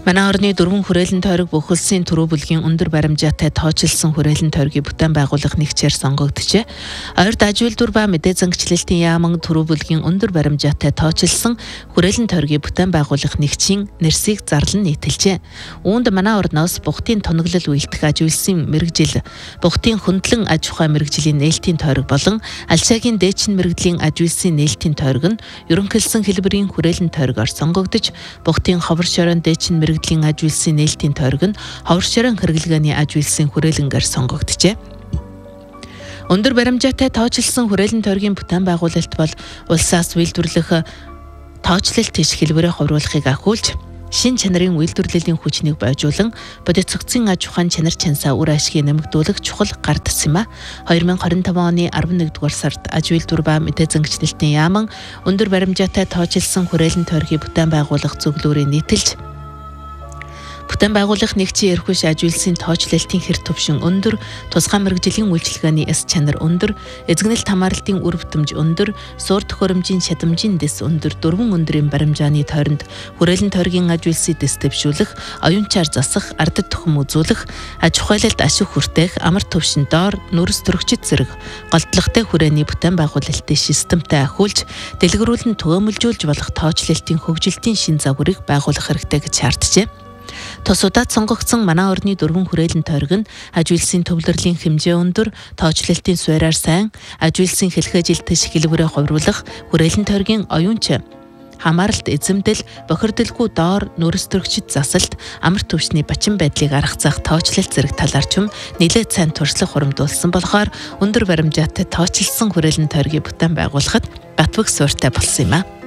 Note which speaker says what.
Speaker 1: Манай орны дөрвөн хүрээлэн тойрог бүх улсын төрөө бүлгийн өндөр баримжаатай тооцоолсон хүрээлэн тойргийн бүтээн байгуулах нэгчээр сонгогдчихэ. Ойрд Ажуулдвар ба мэдээ зангичлалтын яаман төрөө бүлгийн өндөр баримжаатай тооцоолсон хүрээлэн тойргийн бүтээн байгуулах нэгчийн нэрсийг зарлан нийтэлжээ. Үүнд манай орноос бухтын тоноглол үйлдэх аж үйлсийн мэргэжил, бухтын хөндлөн аж ахуй мэргэжлийн нээлтийн тойрог болон Альшаагийн дээчин мэргэжлийн аж үйлсийн нээлтийн тойрог нь ерөнхийлсөн хэлбэрийн хүрээлэн тойрогоор сонгогдож, бухтын ховор шорон дээчин мэргэжлийн аж үйлсийн нээлтийн тойрог нь ховор шорон хэрэглгээний аж үйлсийн хүрээлэнгээр сонгогдчихэ. Өндөр баримжаатай тооцоолсон хүрээлэн тойргийн бүтээн байгуулалт бол улсаас үйлдвэрлэх тооцоололт тийш хэлбэрээ хувируулахыг ахиулж, шин чанарын үйлдвэрлэлийн хүчнийг бойжуулан бодит-цогцын аж ахуйн чанар чансаа үр ашгийг нэмэгдүүлэх чухал гардас юм а. 2025 оны 11-р сард аж үйлдвэр ба мэдээ зангичлалтын яаман өндөр баримжаатай тооцоолсон хүрээлэн тойргийн бүтээн байгуулах зөвлөөрийг нийтэлж, бүтээн байгуулах нэгжийн эрхвиш аж үйлсийн тооцоололтын хэр түвшин өндөр, тусгай мэргэжлийн үйлчилгээний эс чанар өндөр, эзэгнэлт хамаарлтын үр бүтэмж өндөр, суур төхөөрөмжийн чадамжийн дэс өндөр дөрвөн өндрийн баримжааны тойронд хүрээлэн тойргийн аж үйлсийг дэс дэвшүүлэх, оюунчаар засах, ардад төхөм үзүүлэх, аж ахуйлалд ашиг хүртээх, амар түвшин доор, нүрс төрөгчд зэрэг голдлоготой хүрээний бүтээн байгуулалтын системтэй ахиулж, дэлгэрүүлэн түгээмэлжүүлж болох тооцоололтын хөгжилтийн шин загварыг байгуулах хэрэгтэй гэж шаарджээ. Тусуудаад сонгогдсон манай орны дөрвөн хүрээлэн тойрог нь аж үйлсийн төвлөрлийн хэмжээ өндөр, тооцоололтын суурьаар сайн, аж үйлсийн хэлхээжилтэж хэлбэрээ хувируулах, хүрээлэн тойргийн оюунч хамааралт эзэмдэл, бохирдолгүй доор, нүрс төрөгчд засалт, амар түвшний бачин байдлыг арга зах тооцоололт зэрэг талаар ч нэлээд сайн туршлага хуримдуулсан болохоор өндөр баримжаатай тооцоолсон хүрээлэн тойргийн бүтээн байгуулахад батбэг суурьтай болсон юм а.